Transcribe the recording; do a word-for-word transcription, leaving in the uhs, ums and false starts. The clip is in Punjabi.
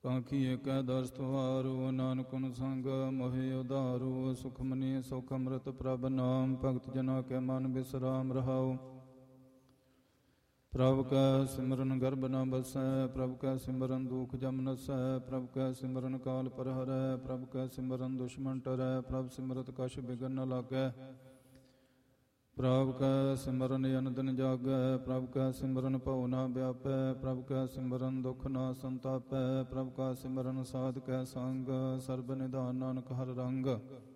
ਕਾਂਖੀ ਏਕੈ ਦਰਸ ਤੁਹਾਰੂ, ਨਾਨਕੁਨ ਸੰਗ ਮੋਹਿ ਉਧਾਰੂ। ਸੁਖਮਨੀ ਸੁਖ ਅੰਮ੍ਰਿਤ ਪ੍ਰਭ ਨਾਮ, ਭਗਤ ਜਨਾ ਕੇ ਮਨ ਬਿਸਰਾਮ ਰਹਾਉ। ਪ੍ਰਭ ਕੈ ਸਿਮਰਨ ਗਰਭ ਨ ਬਸੈ, ਪ੍ਰਭ ਕੈ ਸਿਮਰਨ ਦੁਖ ਜਮ ਨਸੈ। ਪ੍ਰਭ ਕੈ ਸਿਮਰਨ ਕਾਲ ਪਰ ਹਰੈ, ਪ੍ਰਭ ਕੈ ਸਿਮਰਨ ਦੁਸ਼ਮਨ ਟਰੈ। ਪ੍ਰਭ ਸਿਮਰਤ ਕਛ ਬਿਗਨ ਨ ਲਾਗੈ, ਪ੍ਰਭ ਕੈ ਸਿਮਰਨ ਅਨ ਦਿਨ ਜਾਗੈ। ਪ੍ਰਭ ਕੈ ਸਿਮਰਨ ਭਉ ਨ ਵਿਆਪੈ, ਪ੍ਰਭ ਕੈ ਸਿਮਰਨ ਦੁਖ ਨ ਸੰਤਾਪੈ। ਪ੍ਰਭ ਕਾ ਸਿਮਰਨ ਸਾਧ ਕੈ ਸੰਗ, ਸਰਬ ਨਿਧਾਨ ਨਾਨਕ ਹਰ ਰੰਗ।